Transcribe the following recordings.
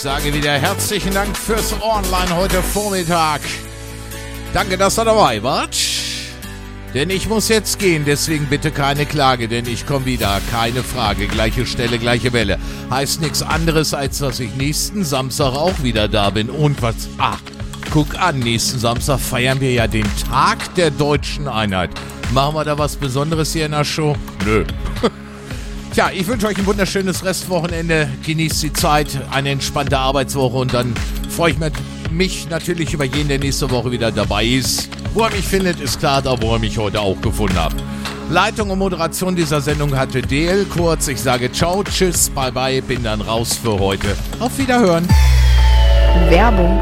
sage wieder herzlichen Dank fürs Online heute Vormittag. Danke, dass ihr dabei wart. Denn ich muss jetzt gehen, deswegen bitte keine Klage, denn ich komme wieder, keine Frage, gleiche Stelle, gleiche Welle. Heißt nichts anderes, als dass ich nächsten Samstag auch wieder da bin. Und was? Guck an, nächsten Samstag feiern wir ja den Tag der Deutschen Einheit. Machen wir da was Besonderes hier in der Show? Nö. Tja, ich wünsche euch ein wunderschönes Restwochenende. Genießt die Zeit, eine entspannte Arbeitswoche und dann freue ich mich natürlich über jeden, der nächste Woche wieder dabei ist. Wo er mich findet, ist klar, da wo er mich heute auch gefunden hat. Leitung und Moderation dieser Sendung hatte DL Kurz. Ich sage ciao, tschüss, bye bye, bin dann raus für heute. Auf Wiederhören. Werbung.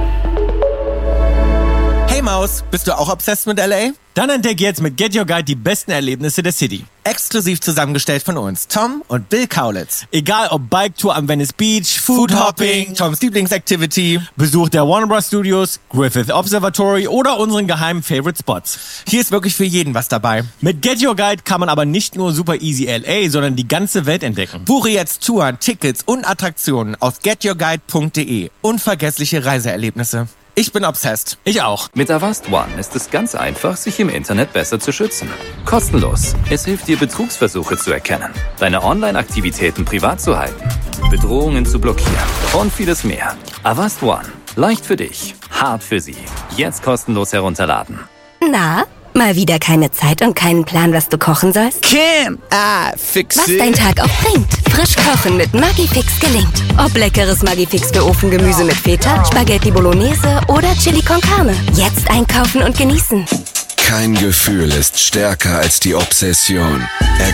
Hey Maus, bist du auch obsessed mit LA? Dann entdecke jetzt mit Get Your Guide die besten Erlebnisse der City. Exklusiv zusammengestellt von uns, Tom und Bill Kaulitz. Egal ob Bike-Tour am Venice Beach, Food-Hopping, Toms Lieblingsactivity, Besuch der Warner Bros. Studios, Griffith Observatory oder unseren geheimen Favorite Spots. Hier ist wirklich für jeden was dabei. Mit Get Your Guide kann man aber nicht nur super easy LA, sondern die ganze Welt entdecken. Buche jetzt Touren, Tickets und Attraktionen auf getyourguide.de. Unvergessliche Reiseerlebnisse. Ich bin obsessed. Ich auch. Mit Avast One ist es ganz einfach, sich im Internet besser zu schützen. Kostenlos. Es hilft dir, Betrugsversuche zu erkennen, deine Online-Aktivitäten privat zu halten, Bedrohungen zu blockieren und vieles mehr. Avast One. Leicht für dich, hart für sie. Jetzt kostenlos herunterladen. Na, mal wieder keine Zeit und keinen Plan, was du kochen sollst? Kim, fix Was it. dein Tag auch bringt. Frisch kochen mit Maggi-Fix gelingt. Ob leckeres Maggi-Fix für Ofengemüse mit Feta, Spaghetti Bolognese oder Chili con Carne. Jetzt einkaufen und genießen. Kein Gefühl ist stärker als die Obsession.